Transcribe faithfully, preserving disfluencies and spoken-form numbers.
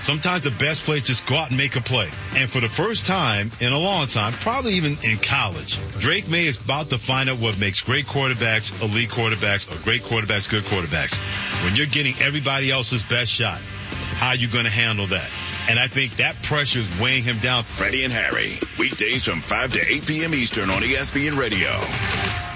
Sometimes the best play is just go out and make a play. And for the first time in a long time, probably even in college, Drake May is about to find out what makes great quarterbacks, elite quarterbacks, or great quarterbacks, good quarterbacks. When you're getting everybody else's best shot, how are you going to handle that? And I think that pressure is weighing him down. Freddie and Harry, weekdays from five to eight p.m. Eastern on E S P N Radio.